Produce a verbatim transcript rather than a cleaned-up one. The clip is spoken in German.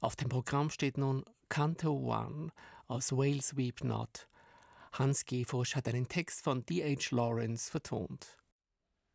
Auf dem Programm steht nun Canto One aus Whales Weep Not. Hans Gefosch hat einen Text von D H Lawrence vertont.